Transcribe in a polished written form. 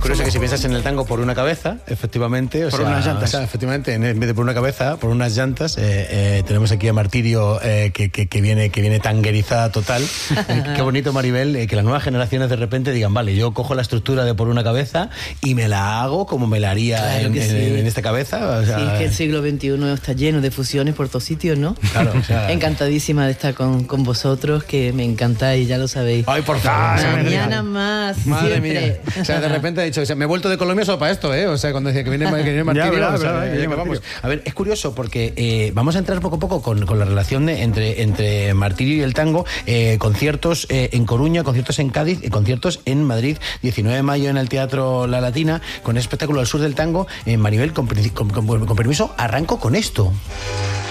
curioso que si piensas en el tango por una cabeza, efectivamente... Por unas llantas. O sea, efectivamente, en vez de por una cabeza, por unas llantas, tenemos aquí a Martirio que viene tanguerizada total. Qué bonito, Maribel, que las nuevas generaciones de repente digan, vale, yo cojo la estructura de por una cabeza y me la hago como me la haría Claro en esta cabeza. O sea, sí, es que el siglo XXI está lleno de fusiones por todos sitios, ¿no? Claro, o sea... Encantadísima de estar con vosotros, que me encantáis, ya lo sabéis. Ay, por favor. Mañana más, Madre siempre. mía. O sea, de repente ha dicho, me he vuelto de Colombia solo para esto, ¿eh? O sea, cuando decía que viene Martirio... Vamos. A ver, es curioso porque vamos a entrar poco a poco con la relación entre Martirio y el tango, conciertos en Coruña, conciertos en Cádiz, conciertos en Madrid, 19 de mayo en el Teatro La Latina, con el espectáculo Al Sur del Tango. Maribel, con permiso, arranco con esto.